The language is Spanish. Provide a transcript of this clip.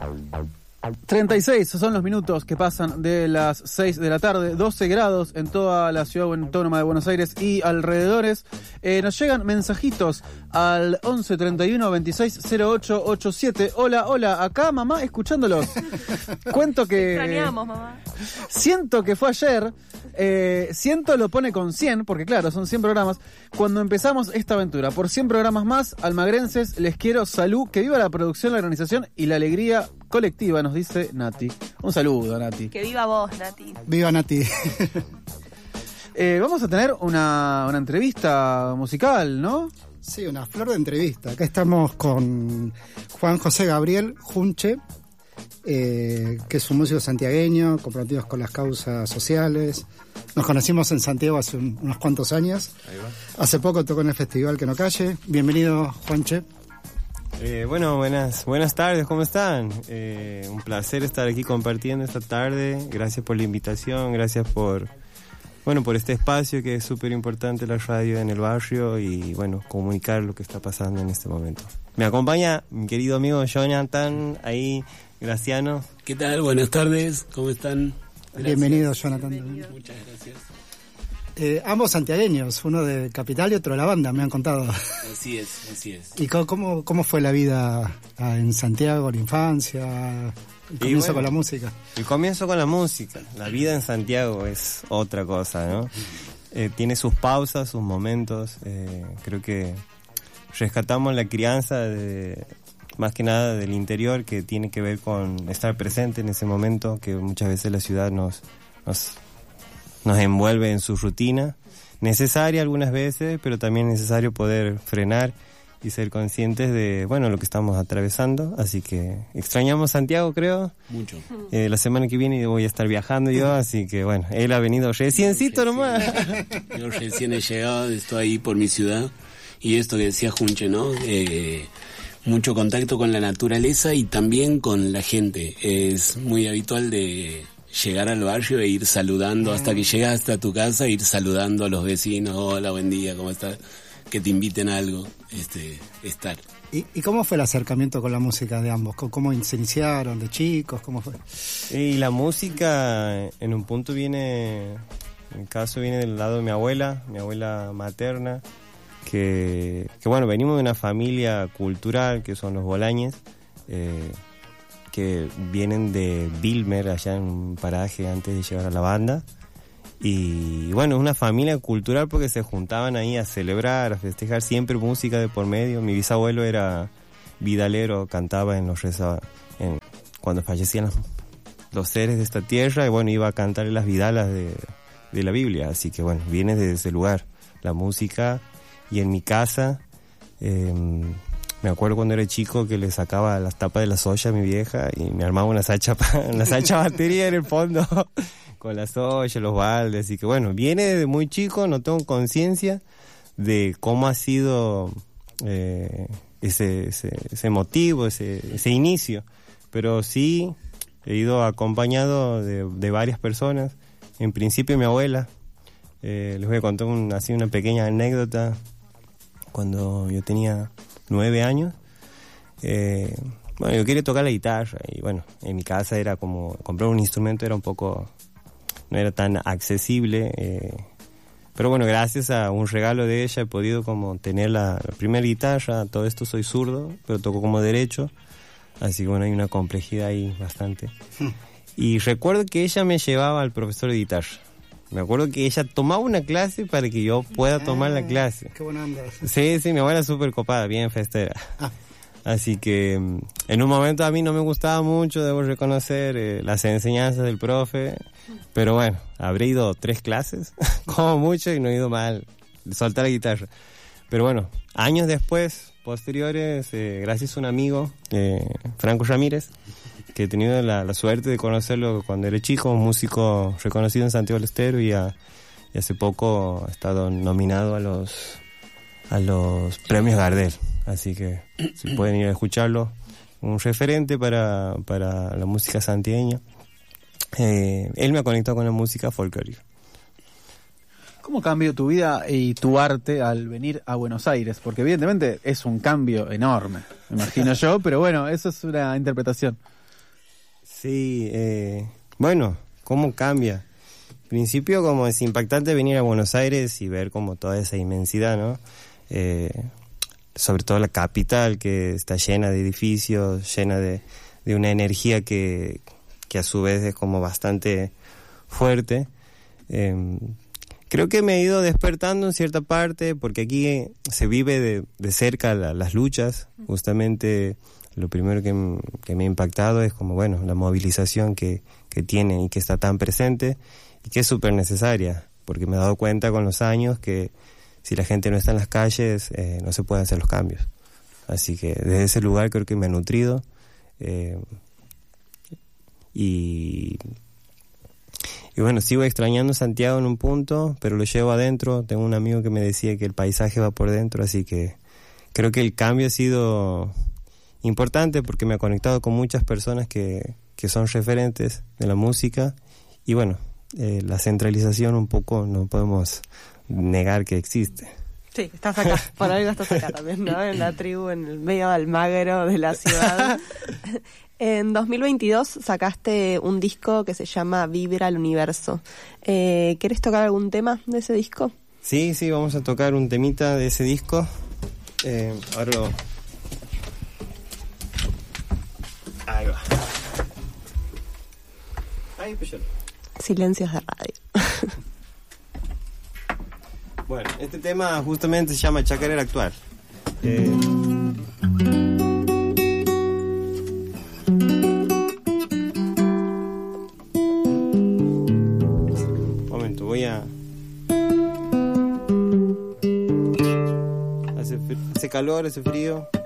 36 son los minutos que pasan de las 6 de la tarde, 12 grados en toda la ciudad autónoma de Buenos Aires y alrededores. Nos llegan mensajitos al 11 31 26 08 87. Hola, acá mamá escuchándolos. Cuento que... Extrañamos, mamá. Siento que fue ayer, siento lo pone con 100, porque claro, son 100 programas, cuando empezamos esta aventura. Por 100 programas más, almagrenses, les quiero salud, que viva la producción, la organización y la alegría colectiva, nos dice Nati. Un saludo, Nati. Que viva vos, Nati. Viva Nati. Vamos a tener una entrevista musical, ¿no? Sí, una flor de entrevista. Acá estamos con Juan José Gabriel Junche, que es un músico santiagueño, comprometidos con las causas sociales. Nos conocimos en Santiago hace unos cuantos años. Ahí va. Hace poco tocó en el Festival Que No Calle. Bienvenido, Juanche. Bueno, buenas tardes, ¿cómo están? Un placer estar aquí compartiendo esta tarde. Gracias por la invitación, gracias por este espacio que es súper importante, la radio en el barrio, y comunicar lo que está pasando en este momento. Me acompaña mi querido amigo Jonathan, ahí, Graciano. ¿Qué tal? Buenas tardes, ¿cómo están? Gracias. Bienvenido, Jonathan. Bienvenido. Muchas gracias. Ambos santiagueños, uno de Capital y otro de la banda, me han contado. Así es. ¿Y cómo fue la vida en Santiago, la infancia, el comienzo con la música? El comienzo con la música, la vida en Santiago es otra cosa, ¿no? Tiene sus pausas, sus momentos. Creo que rescatamos la crianza más que nada del interior, que tiene que ver con estar presente en ese momento, que muchas veces la ciudad nos envuelve en su rutina, necesaria algunas veces, pero también necesario poder frenar y ser conscientes de, lo que estamos atravesando. Así que extrañamos Santiago, creo. Mucho. La semana que viene voy a estar viajando yo, así que él ha venido reciencito nomás. Yo recién he llegado, estoy ahí por mi ciudad, y esto que decía Junche, ¿no? Mucho contacto con la naturaleza y también con la gente. Es muy habitual de llegar al barrio e ir saludando hasta que llegas hasta tu casa, ir saludando a los vecinos. Hola, buen día, ¿cómo estás? Que te inviten a algo, estar. ¿Y cómo fue el acercamiento con la música de ambos? ¿Cómo se iniciaron de chicos? ¿Cómo fue? Y la música en un punto viene del lado de mi abuela materna, que venimos de una familia cultural que son los Bolañes, que vienen de Vilmer, allá en un paraje antes de llegar a la banda. Y es una familia cultural porque se juntaban ahí a celebrar, a festejar, siempre música de por medio. Mi bisabuelo era vidalero, cantaba en los rezos, cuando fallecían los seres de esta tierra, y iba a cantar las vidalas de la Biblia. Así que viene desde ese lugar la música. Y en mi casa, me acuerdo cuando era chico que le sacaba las tapas de las ollas a mi vieja y me armaba una sacha batería en el fondo con las ollas, los baldes. Así que viene desde muy chico, no tengo conciencia de cómo ha sido ese motivo, ese inicio. Pero sí he ido acompañado de varias personas. En principio mi abuela. Les voy a contar una pequeña anécdota. Cuando yo tenía 9 años, yo quería tocar la guitarra y en mi casa era como comprar un instrumento no era tan accesible, pero gracias a un regalo de ella he podido como tener la primera guitarra. Todo esto soy zurdo, pero toco como derecho, así que hay una complejidad ahí bastante. Y recuerdo que ella me llevaba al profesor de guitarra. Me acuerdo que ella tomaba una clase para que yo pueda tomar la clase. Qué buena onda. Sí, mi abuela es súper copada, bien festera. Así que en un momento a mí no me gustaba mucho, debo reconocer, las enseñanzas del profe. Pero habré ido 3 clases, como mucho, y no he ido mal, soltar la guitarra. Pero años después, posteriores, gracias a un amigo, Franco Ramírez, que he tenido la suerte de conocerlo cuando era chico, un músico reconocido en Santiago del Estero, y hace poco ha estado nominado a los premios Gardel. Así que si pueden ir a escucharlo, un referente para la música santiagueña. Él me ha conectado con la música folclórica. ¿Cómo cambió tu vida y tu arte al venir a Buenos Aires? Porque evidentemente es un cambio enorme, me imagino yo, pero eso es una interpretación. Sí, bueno, ¿cómo cambia? En principio, como es impactante venir a Buenos Aires y ver como toda esa inmensidad, ¿no? Sobre todo la capital, que está llena de edificios, llena de una energía que a su vez es como bastante fuerte. Creo que me he ido despertando en cierta parte, porque aquí se vive de cerca las luchas. Justamente lo primero que me ha impactado es como, bueno, la movilización que tiene y que está tan presente y que es súper necesaria, porque me he dado cuenta con los años que si la gente no está en las calles, no se pueden hacer los cambios. Así que desde ese lugar creo que me ha nutrido. Y bueno, sigo extrañando Santiago en un punto, pero lo llevo adentro. Tengo un amigo que me decía que el paisaje va por dentro, así que creo que el cambio ha sido importante porque me ha conectado con muchas personas que son referentes de la música. Y bueno, la centralización un poco no podemos negar que existe. Sí, estás acá, por algo estás acá también, ¿no? En la tribu, en el medio del Almagro de la ciudad. En 2022 sacaste un disco que se llama Vibra al Universo. ¿Querés tocar algún tema de ese disco? Sí, vamos a tocar un temita de ese disco. Ahora ahí va. Ahí, pues. Silencios de radio. Bueno, este tema justamente se llama Chacarera Actual. Momento, voy a... Hace calor, hace frío.